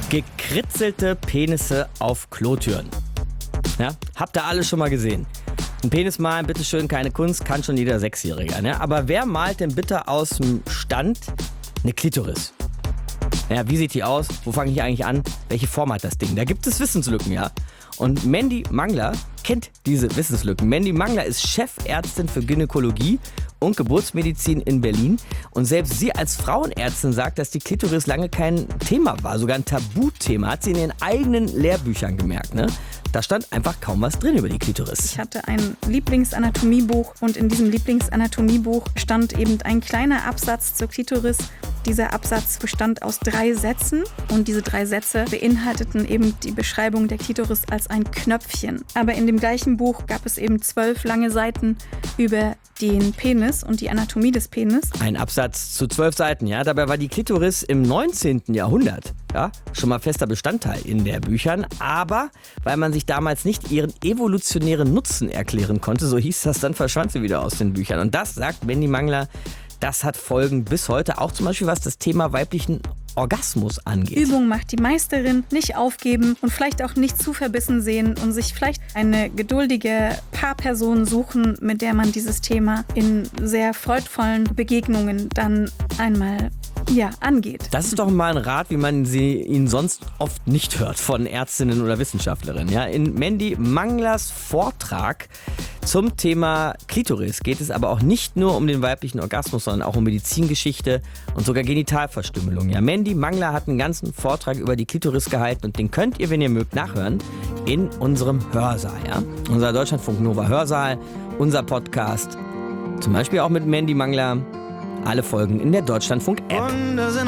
Gekritzelte Penisse auf Klotüren. Ja, habt ihr alle schon mal gesehen? Ein Penis malen, bitteschön, keine Kunst, kann schon jeder Sechsjähriger. Ne? Aber wer malt denn bitte aus dem Stand eine Klitoris? Ja, wie sieht die aus? Wo fange ich eigentlich an? Welche Form hat das Ding? Da gibt es Wissenslücken, ja. Und Mandy Mangler kennt diese Wissenslücken. Mandy Mangler ist Chefärztin für Gynäkologie und Geburtsmedizin in Berlin. Und selbst sie als Frauenärztin sagt, dass die Klitoris lange kein Thema war, sogar ein Tabuthema. Hat sie in ihren eigenen Lehrbüchern gemerkt, ne? Da stand einfach kaum was drin über die Klitoris. Ich hatte ein Lieblingsanatomiebuch und in diesem Lieblingsanatommiebuch stand eben ein kleiner Absatz zur Klitoris. Dieser Absatz bestand aus 3 Sätzen und diese 3 Sätze beinhalteten eben die Beschreibung der Klitoris als ein Knöpfchen. Aber in dem gleichen Buch gab es eben 12 lange Seiten über den Penis und die Anatomie des Penis. Ein Absatz zu 12 Seiten, ja. Dabei war die Klitoris im 19. Jahrhundert schon mal fester Bestandteil in Lehrbüchern. Aber weil man sich damals nicht ihren evolutionären Nutzen erklären konnte, so hieß das, dann verschwand sie wieder aus den Büchern. Und das, sagt Mandy Mangler, das hat Folgen bis heute, auch zum Beispiel was das Thema weiblichen Orgasmus angeht. Übung macht die Meisterin, nicht aufgeben und vielleicht auch nicht zu verbissen sehen und sich vielleicht eine geduldige Paarperson suchen, mit der man dieses Thema in sehr freudvollen Begegnungen dann einmal angeht. Das ist doch mal ein Rat, wie man ihn sonst oft nicht hört von Ärztinnen oder Wissenschaftlerinnen. Ja, in Mandy Manglers Vortrag zum Thema Klitoris geht es aber auch nicht nur um den weiblichen Orgasmus, sondern auch um Medizingeschichte und sogar Genitalverstümmelung. Ja, Mandy Mangler hat einen ganzen Vortrag über die Klitoris gehalten und den könnt ihr, wenn ihr mögt, nachhören in unserem Hörsaal. Ja? Unser Deutschlandfunk Nova Hörsaal, unser Podcast, zum Beispiel auch mit Mandy Mangler. Alle Folgen in der Deutschlandfunk-App.